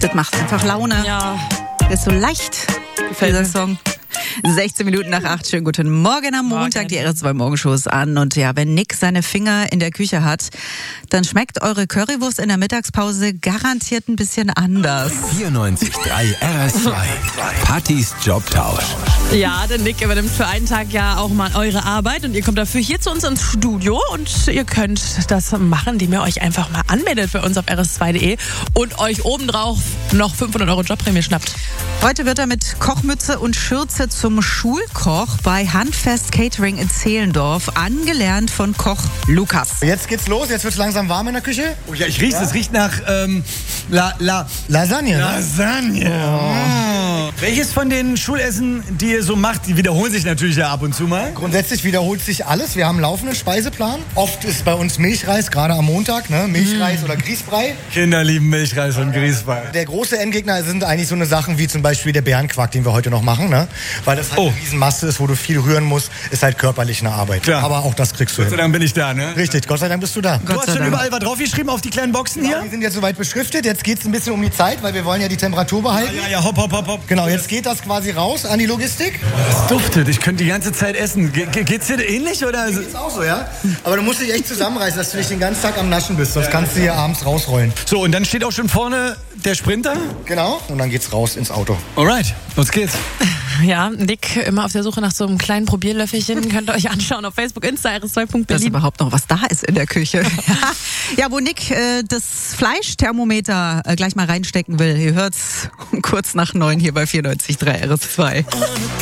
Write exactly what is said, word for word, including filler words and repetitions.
Das macht einfach Laune. Ja. Der ist so leicht, dieser Song. sechzehn Minuten nach acht. Schönen guten Morgen am Montag. Morgen. Die R S zwei Morgenshow ist an. Und ja, wenn Nick seine Finger in der Küche hat, dann schmeckt eure Currywurst in der Mittagspause garantiert ein bisschen anders. vierundneunzig Komma drei R S zwei. Pattys Jobtausch. Ja, der Nick übernimmt für einen Tag ja auch mal eure Arbeit und ihr kommt dafür hier zu uns ins Studio und ihr könnt das machen, indem ihr euch einfach mal anmeldet bei uns auf r s zwei punkt de und euch obendrauf noch fünfhundert Euro Jobprämie schnappt. Heute wird er mit Kochmütze und Schürze zum Schulkoch bei Handfest Catering in Zehlendorf, angelernt von Koch Lukas. Jetzt geht's los, jetzt wird's langsam warm in der Küche. Oh ja, ich riech's, es riecht nach ähm, La, La, Lasagne, ne? Lasagne. Oh. Welches von den Schulessen, die ihr so macht, die wiederholen sich natürlich ja ab und zu mal? Grundsätzlich wiederholt sich alles. Wir haben einen laufenden Speiseplan. Oft ist bei uns Milchreis, gerade am Montag, ne? Milchreis mm. oder Grießbrei. Kinder lieben Milchreis und Grießbrei. Der große Endgegner sind eigentlich so eine Sachen wie zum Beispiel der Bärenquark, den wir heute noch machen, ne? Weil das halt oh. eine Riesenmasse ist, wo du viel rühren musst, ist halt körperlich eine Arbeit. Klar. Aber auch das kriegst du Gott sei hin. Dank bin ich da, ne? Richtig, Gott sei Dank bist du da. Du hast schon überall was draufgeschrieben auf die kleinen Boxen Ja, hier? die sind jetzt soweit beschriftet. Jetzt geht's ein bisschen um die Zeit, weil wir wollen ja die Temperatur behalten. Ja, ja, ja, hopp, hopp, hopp, hopp. Genau, jetzt geht das quasi raus an die Logistik. Das duftet, ich könnte die ganze Zeit essen. Ge ge geht's dir ähnlich, oder? Ist auch so, ja? Aber du musst dich echt zusammenreißen, dass du nicht den ganzen Tag am Naschen bist. Sonst kannst du hier abends rausrollen. So, und dann steht auch schon vorne der Sprinter? Genau. Und dann geht's raus ins Auto. Alright, los geht's. Ja, Nick immer auf der Suche nach so einem kleinen Probierlöffelchen. Könnt ihr euch anschauen auf Facebook, Insta, r s zwei punkt Dass berlin. überhaupt noch was da ist in der Küche. Ja, wo Nick äh, das Fleischthermometer äh, gleich mal reinstecken will. Ihr hört's um kurz nach neun hier bei vierundneunzig Komma drei R S zwei.